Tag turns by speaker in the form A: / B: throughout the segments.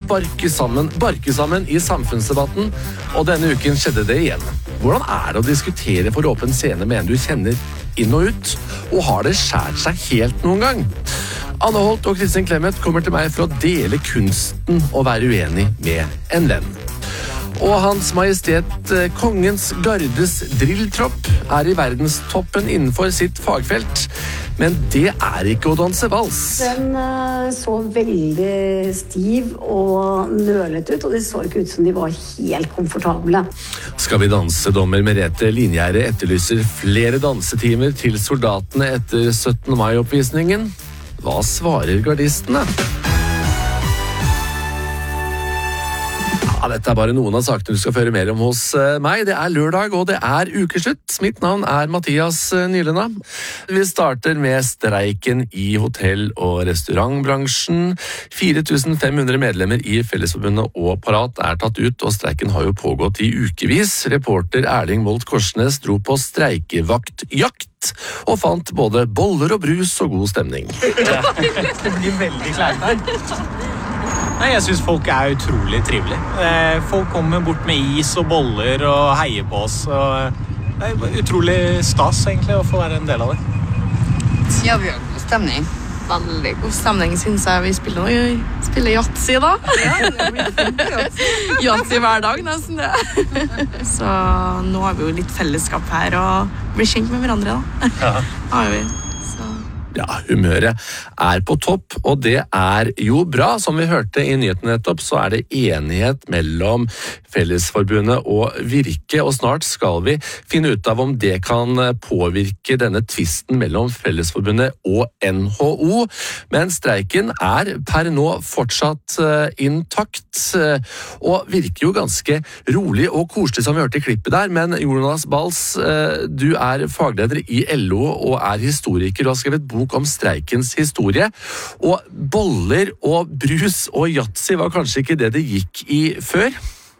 A: sparke sammen i samfunnsdebatten, og denne uken skjedde det igjen. Hvordan er det å diskutere for åpen scene med en du kjenner inn og ut, og har det skjært seg helt noen gang? Anne Holt og Kristin Clemet kommer til meg for å dele kunsten og være uenig med en venn. Og Hans Majestet Kongens Gardes drilltropp er i verdenstoppen innenfor sitt fagfelt, men det er ikke å danse vals.
B: Den så veldig stiv og nølet ut, og det så ikke ut som de var helt komfortable.
A: Skal vi danse, dommer Merete Linjære etterlyser flere dansetimer til soldatene etter 17. mai-oppvisningen. Hva svarer gardistene? Ja, dette er bare noen av sakene du skal føre mer om hos meg. Det er lørdag, og det er ukeslutt. Mitt navn er Mathias Nylenda. Vi starter med streiken i hotell- og restaurantbransjen. 4500 medlemmer i Fellesforbundet og Parat er tatt ut, og streiken har jo pågått i ukevis. Reporter Erling Molt Korsnes dro på streikevaktjakt og fant både boller og brus og god stemning.
C: Det blir veldig kleint her. Nei, jeg synes folk er utrolig trivelige. Folk kommer bort med is og boller og heier på oss. Og det er utrolig stas egentlig å få være en del av det.
D: Ja, vi har god stemning.
E: Veldig god stemning, synes jeg. Vi spiller Yatzy da.
D: Ja, det blir fint Yatzy.
E: Yatzy hver dag, nesten det. Så nå har vi jo litt fellesskap her og blir kjent med hverandre da.
C: Ja.
E: Har vi.
A: Ja, humøret er på topp, og det er jo bra. Som vi hørte i nyheten nettopp, så er det enighet mellom Fellesforbundet og Virke, og snart skal vi finne ut av om det kan påvirke denne tvisten mellom Fellesforbundet og NHO. Men streiken er per nå fortsatt intakt, og virker jo ganske rolig og koselig som vi hørte i klippet der. Men Jonas Bals, du er fagleder i LO og er historiker og har skrevet bok om streikens historie, og boller og brus og Yatzy var kanskje ikke det gikk i før?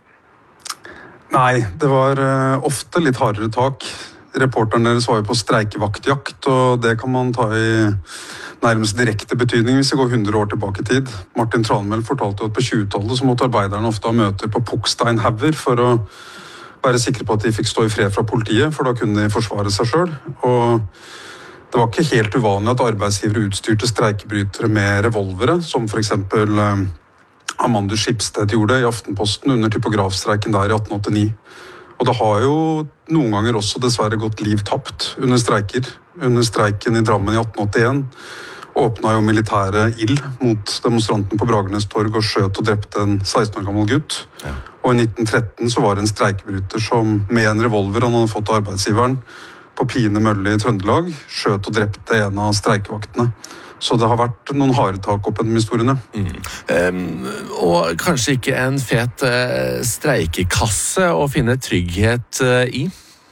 F: Nei, det var ofte litt hardere tak. Reporteren deres var jo på streikevaktjakt, og det kan man ta i nærmest direkte betydning hvis vi går 100 år tilbake i tid. Martin Tranmæl fortalte at på 20-tallet så måtte arbeiderne ofte ha møter på Pukksteinhauger for å være sikre på at de fikk stå i fred fra politiet, for da kunne de forsvare seg selv. Og det var ikke helt uvanlig at arbeidsgivere utstyrte streikebrytere med revolvere, som for eksempel Amandus Schibsted gjorde i Aftenposten under typografstreiken der i 1889. Og det har jo noen ganger også dessverre gått liv tapt under streiker. Under streiken i Drammen i 1881 åpnet jo militæret ild mot demonstrantene på Bragernes torg og skjøt og drepte en 16 år gammel gutt. Ja. Og i 1913 så var det en streikebryter som med en revolver han hadde fått av arbeidsgiveren på Pine Mølle i Trøndelag, skjøt og drepte en av streikevaktene. Så det har vært noen harde tak opp gjennom historiene.
A: Og kanskje ikke en fet streikekasse å finne trygghet i?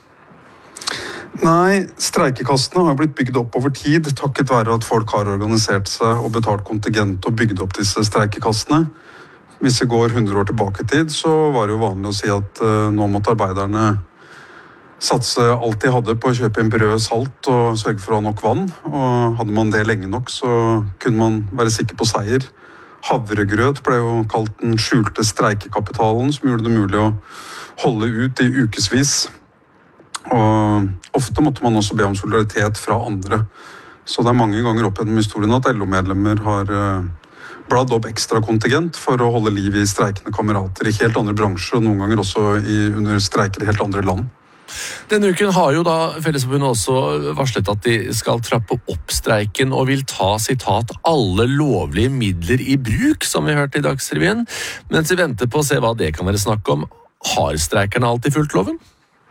F: Nei, streikekassene har blitt bygd opp over tid, takket være at folk har organisert seg og betalt kontingent og bygd opp disse streikekassene. Hvis vi går 100 år tilbake i tid, så var det jo vanlig å si at nå måtte arbeiderne satse alt de hadde på å kjøpe en brød, salt og sørge for å ha nok vann. Og hadde man det lenge nok, så kunne man være sikker på seier. Havregrøt ble jo kalt den skjulte streikekapitalen, som gjorde det mulig å holde ut i ukesvis. Og ofte måtte man også be om solidaritet fra andre. Så det er mange ganger opp gjennom historien at LO-medlemmer har bladd opp ekstra kontingent for å holde liv i streikende kamerater i helt andre bransjer, og noen ganger også under streiker i helt andre land.
A: Denne uken har jo da Fellesforbundet også varslet at de skal trappe opp streiken og vil ta, sitat, alle lovlige midler i bruk, som vi hørte i Dagsrevyen. Mens vi venter på å se hva det kan være snakk om, har streikerne alltid fulgt loven?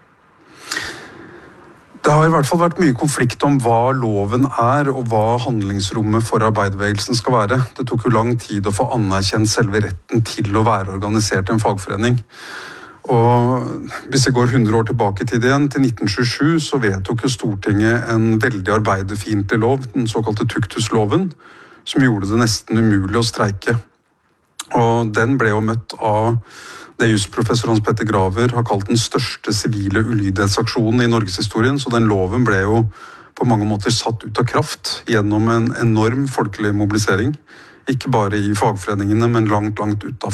F: Det har i hvert fall vært mye konflikt om hva loven er, og hva handlingsrommet for arbeiderbevegelsen skal være. Det tok jo lang tid å få anerkjent selve retten til å være organisert i en fagforening. Og hvis jeg går 100 år tilbake i tid igjen, til 1927, så vedtok jo Stortinget en veldig arbeiderfiendtlig lov, den såkalte tuktusloven, som gjorde det nesten umulig å streike. Og den ble jo møtt av det jusprofessor Hans Petter Graver har kalt den største sivile ulydighetsaksjonen i Norgeshistorien, så den loven ble jo på mange måter satt ut av kraft gjennom en enorm folkelig mobilisering. Ikke bare i fagforeningene, men langt utenfor.